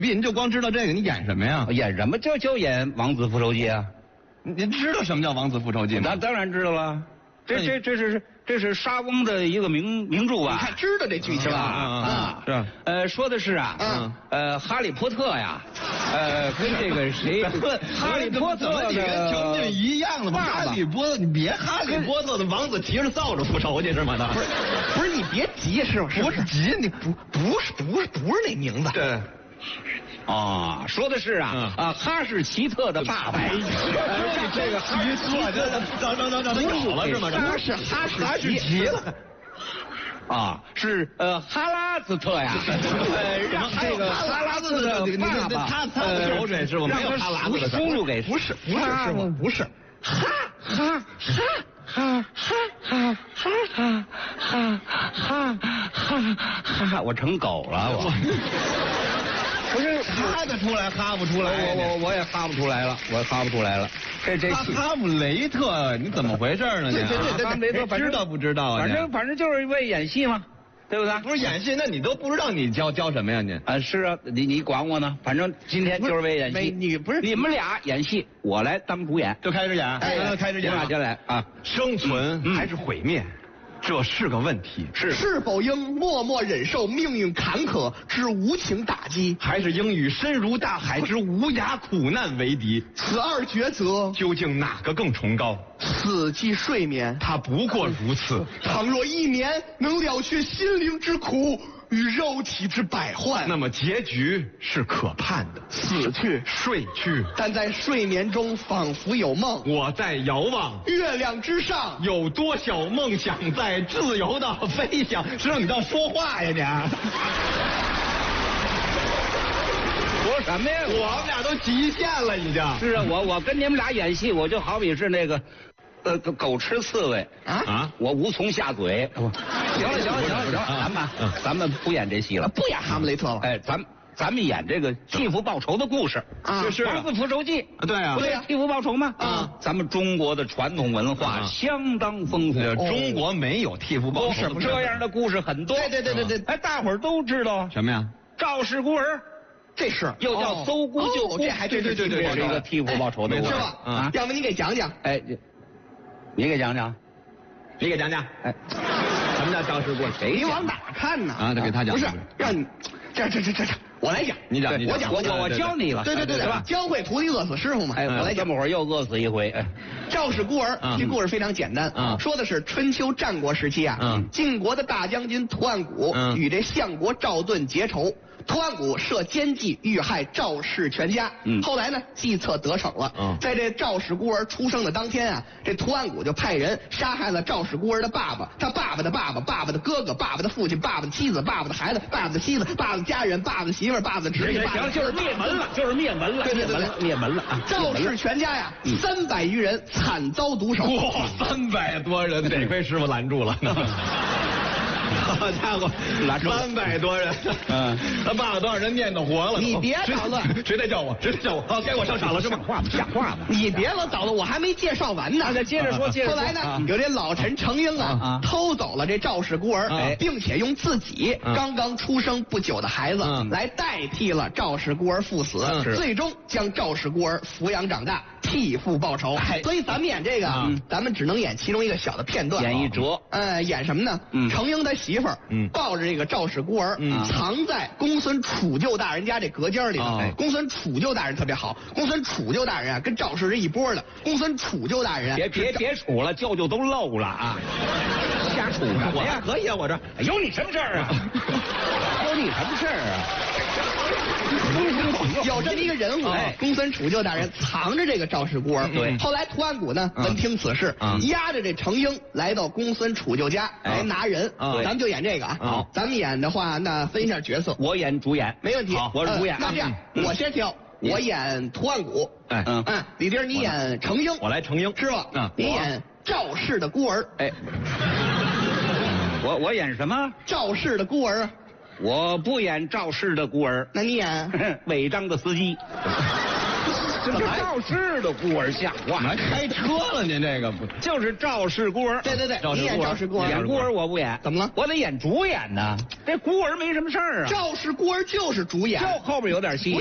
你就光知道这个，你演什么呀？ 演什么？就演《王子复仇记》啊！ 您知道什么叫《王子复仇记》吗？ 那当然知道了。这是莎翁的一个名著吧？ 你看知道这剧情啊？是吧？说的是啊，哈利波特呀，跟这个谁，哈利波特你跟程俊一样的吧？哈利波特，你别哈利波特的王子提着扫帚复仇去是吗？ 不是你别急，是不是？ 不是急，你不是那名字。 对。 啊，说的是哈士奇特的爸爸。 这个奇特，让他咬了是吗？ 他是哈士奇了。 啊，是哈拉兹特呀，让这个哈拉兹的爸爸， 他口水是我没有哈拉兹的输入给不是师傅不是，哈， 我成狗了我。 不是哈得出来，哈不出来， 我也哈不出来了，这哈姆雷特，你怎么回事呢？ 对， 哈姆雷特知道不知道啊？ 反正就是为演戏嘛，对不对？ 不是演戏，那你都不知道你教什么呀？你是啊，你管我呢？反正今天就是为演戏。你们俩演戏，我来当主演， 就开始演，开始演， 你俩进来啊！ 生存还是毁灭？这是个问题， 是否应默默忍受命运坎坷之无情打击， 还是应与深如大海之无涯苦难为敌？ 此二抉择， 究竟哪个更崇高？ 死即睡眠， 它不过如此。 倘若一眠能了却心灵之苦与肉体之百患， 那么结局是可盼的， 死去睡去， 但在睡眠中仿佛有梦。 我在遥望月亮之上， 有多少梦想在自由的飞翔？师傅，你倒说话呀你！ 说什么呀？ 我们俩都极限了已经。 是啊，我跟你们俩演戏，我就好比是那个。狗吃刺猬我无从下嘴。行了，咱们不演这戏了， 不演哈姆雷特了。 哎，咱们演这个替父报仇的故事啊， 就是《王子复仇记》。 对啊， 不对啊，替父报仇吗？啊，咱们中国的传统文化相当丰富。 中国没有替父报仇这样的故事很多。 对， 哎，大伙儿都知道什么呀？ 赵氏孤儿。 这是又叫搜孤救孤， 这还真是这是一个替父报仇的故事， 是吧？要不你给讲讲？ 哎。你给讲讲， 哎，什么叫赵氏孤儿？ 你往哪看呢？ 啊，得给他讲。 不是，让你这，我来讲。 你讲， 我教你了。 对，是吧？教会徒弟饿死师傅嘛。 哎，我来讲，这么会儿又饿死一回。哎， 赵氏孤儿，这故事非常简单说的是春秋战国时期晋国的大将军屠岸贾与这相国赵盾结仇。屠岸贾设奸计遇害赵氏全家，后来呢计策得逞了，在这赵氏孤儿出生的当天这屠岸贾就派人杀害了赵氏孤儿的爸爸，他爸爸的爸爸、爸爸的哥哥、爸爸的父亲、爸爸的妻子、爸爸的孩子、爸爸的妻子、爸爸的家人、爸爸的媳妇、爸爸的侄女， 行，就是灭门了， 对， 灭门了啊！ 赵氏全家300余人惨遭毒手。 哇，300多人，得亏师傅拦住了。好家伙，300多人，他爸爸多少人念叨活了？ 你别捣乱， 谁在叫我？好，该我上场了是吧？ 像话吗？ 你别老捣乱，我还没介绍完呢。 再接着说。 后来呢，有这老臣程婴偷走了这赵氏孤儿，并且用自己刚刚出生不久的孩子来代替了赵氏孤儿赴死，最终将赵氏孤儿抚养长大。替父报仇，所以咱们演这个，咱们只能演其中一个小的片段， 演一折。 演什么呢？程婴他媳妇儿抱着这个赵氏孤儿，藏在公孙杵臼大人家这隔间里头。公孙杵臼大人特别好，公孙杵臼大人跟赵氏是一波的。公孙杵臼大人别杵了，舅都漏了啊！瞎杵什么呀？ 可以啊，我这有你什么事儿啊？有你什么事儿啊？ 有这么一个人物，公孙杵臼大人藏着这个赵氏孤儿。 对， 后来屠岸贾呢，闻听此事，押着这程婴来到公孙杵臼家来拿人。咱们就演这个啊。好，咱们演的话，那分一下角色。 我演主演， 没问题。 我是主演。 那这样，我先挑，我演屠岸贾。李丁你演程婴， 我来程婴。 是吧？你演赵氏的孤儿。 哎，我演什么？ 赵氏的孤儿。 我不演赵氏的孤儿， 那你演违章的司机。 这赵氏的孤儿像话？ 还开车了，您这个不就是赵氏孤儿？ 对，你演赵氏孤儿， 演孤儿我不演， 怎么了？ 我得演主演呢。这孤儿没什么事儿啊。 赵氏孤儿就是主演， 就后边有点戏。